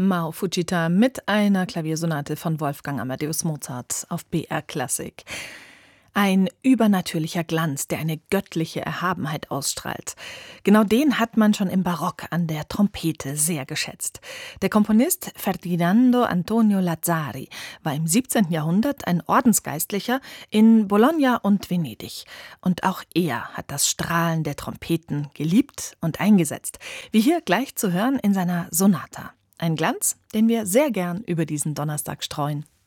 Mao Fujita mit einer Klaviersonate von Wolfgang Amadeus Mozart auf BR Klassik. Ein übernatürlicher Glanz, der eine göttliche Erhabenheit ausstrahlt. Genau den hat man schon im Barock an der Trompete sehr geschätzt. Der Komponist Ferdinando Antonio Lazzari war im 17. Jahrhundert ein Ordensgeistlicher in Bologna und Venedig. Und auch er hat das Strahlen der Trompeten geliebt und eingesetzt, wie hier gleich zu hören in seiner Sonata. Ein Glanz, den wir sehr gern über diesen Donnerstag streuen.